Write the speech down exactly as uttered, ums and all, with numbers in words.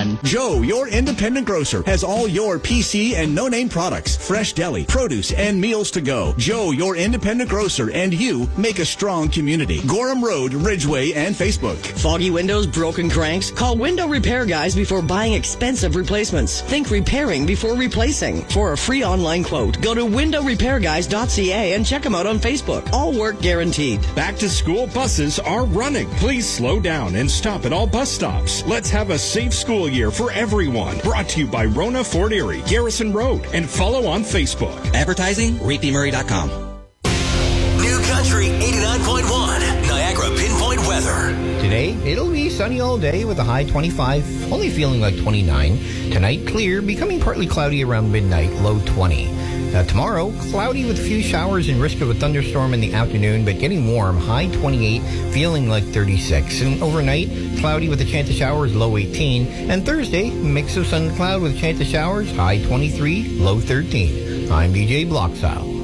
one. Joe, your independent grocer, has all your P C and no-name products, fresh deli, produce, and meals to go. Joe, your independent grocer, and you make a strong community. Gorham Road, Ridgeway, and Facebook. Foggy windows, broken cranks? Call Window Repair Guys before buying expensive replacements. Think repairing before replacing. For a free online quote, go to window repair guys dot c a and check them out on Facebook. All work guaranteed. Back to school buses are running. Please slow down and stop at all bus stops. Let's have a safe school year for everyone. Brought to you by Rona Fort Erie, Garrison Road, and follow on Facebook. Advertising, reed p murray dot com. New Country eighty-nine point one, Niagara Pinpoint Weather. Today, it'll be sunny all day with a high twenty-five, only feeling like twenty-nine. Tonight, clear, becoming partly cloudy around midnight, low twenty. Uh, tomorrow, cloudy with a few showers and risk of a thunderstorm in the afternoon, but getting warm, high twenty-eight, feeling like thirty-six. And overnight, cloudy with a chance of showers, low eighteen. And Thursday, mix of sun and cloud with a chance of showers, high twenty-three, low thirteen. I'm D J Bloxile.